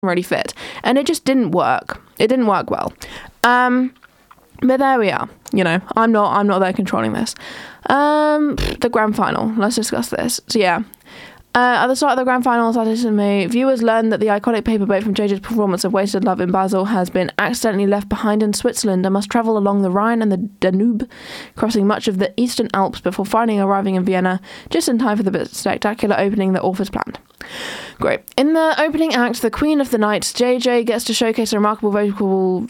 really fit, and it just didn't work. It didn't work well. But there we are. You know, I'm not there controlling this. The grand final. Let's discuss this. So yeah. At the start of the grand final, Saturday May, viewers learned that the iconic paperboat from JJ's performance of Wasted Love in Basel has been accidentally left behind in Switzerland and must travel along the Rhine and the Danube, crossing much of the Eastern Alps before finally arriving in Vienna, just in time for the spectacular opening that authors planned. Great. In the opening act, the Queen of the Night, JJ, gets to showcase remarkable vocal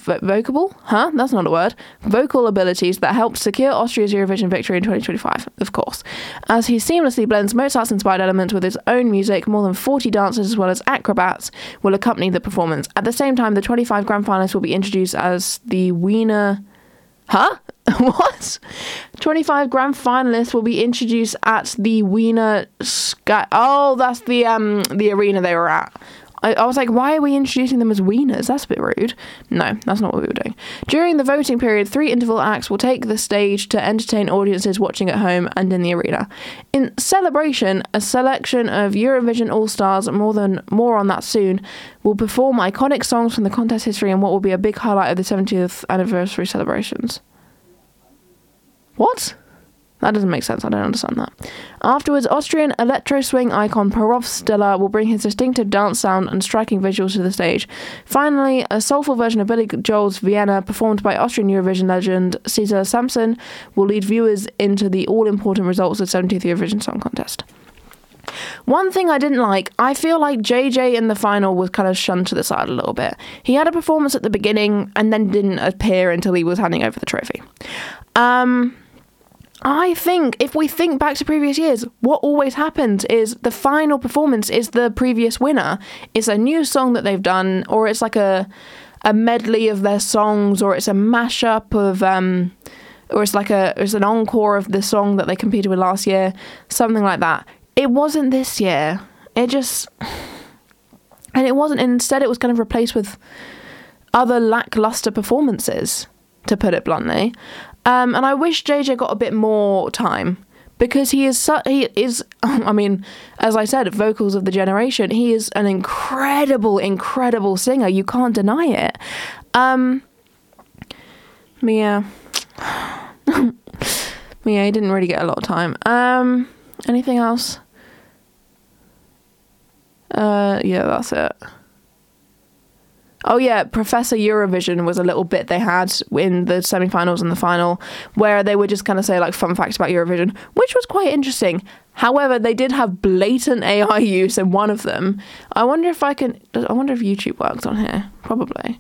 abilities that helped secure Austria's Eurovision victory in 2025, of course. As he seamlessly blends Mozart's-inspired elements with his own music, more than 40 dancers as well as acrobats will accompany the performance. At the same time, the 25 grand finalists will be introduced as the Wiener... What? 25 grand finalists will be introduced at the Wiener Sky... Oh, that's the arena they were at. I was like, why are we introducing them as wieners? That's a bit rude. No, that's not what we were doing. During the voting period, 3 interval acts will take the stage to entertain audiences watching at home and in the arena. In celebration, a selection of Eurovision All-Stars, more on that soon, will perform iconic songs from the contest history and what will be a big highlight of the 70th anniversary celebrations. What? That doesn't make sense. I don't understand that. Afterwards, Austrian electro-swing icon Parov Stella will bring his distinctive dance sound and striking visuals to the stage. Finally, a soulful version of Billy Joel's Vienna, performed by Austrian Eurovision legend Cesar Sampson, will lead viewers into the all-important results of the 70th Eurovision Song Contest. One thing I didn't like, I feel like JJ in the final was kind of shunned to the side a little bit. He had a performance at the beginning and then didn't appear until he was handing over the trophy. I think if we think back to previous years, what always happens is the final performance is the previous winner. It's a new song that they've done, or it's like a medley of their songs, or it's a mashup of or it's an encore of the song that they competed with last year, something like that. It wasn't this year. It wasn't. Instead, it was kind of replaced with other lackluster performances, to put it bluntly. And I wish JJ got a bit more time, because he is, I mean, as I said, vocals of the generation. He is an incredible singer. You can't deny it. Mia, he didn't really get a lot of time. Anything else? Yeah, that's it. Oh yeah, Professor Eurovision was a little bit they had in the semi-finals and the final, where they would just kind of say like fun facts about Eurovision, which was quite interesting. However, they did have blatant AI use in one of them. I wonder if YouTube works on here. Probably.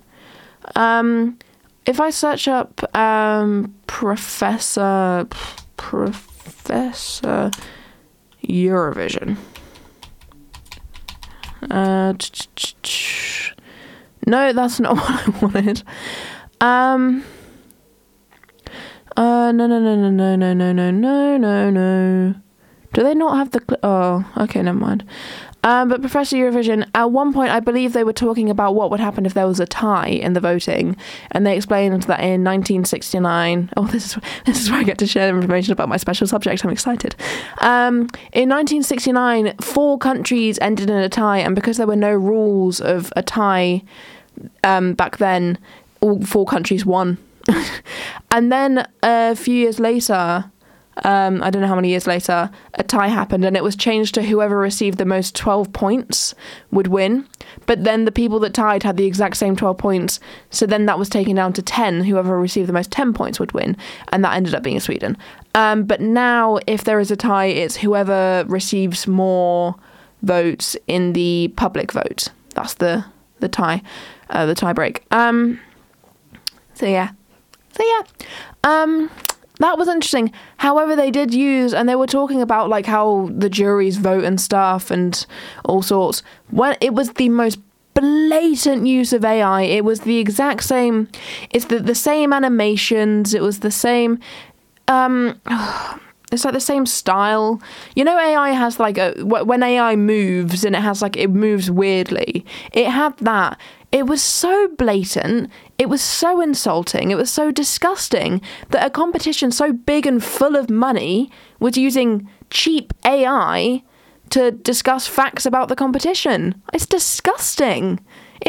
If I search up Professor Eurovision. No, that's not what I wanted. No. Do they not have the... Oh, okay, never mind. But Professor Eurovision, at one point, I believe they were talking about what would happen if there was a tie in the voting. And they explained that in 1969... Oh, this is where I get to share information about my special subject. I'm excited. In 1969, 4 countries ended in a tie. And because there were no rules of a tie back then, all 4 countries won. And then a few years later... I don't know how many years later, a tie happened, and it was changed to whoever received the most 12 points would win. But then the people that tied had the exact same 12 points, so then that was taken down to 10. Whoever received the most 10 points would win, and that ended up being Sweden. But now, if there is a tie, it's whoever receives more votes in the public vote. That's the tie break. So yeah. That was interesting. However, they did use, and they were talking about like how the juries vote and stuff and all sorts. When it was the most blatant use of AI, it was the exact same. It's the same animations. It was the same. It's like the same style. You know, AI has like when AI moves and it moves weirdly. It had that. It was so blatant, it was so insulting, it was so disgusting that a competition so big and full of money was using cheap AI to discuss facts about the competition. It's disgusting.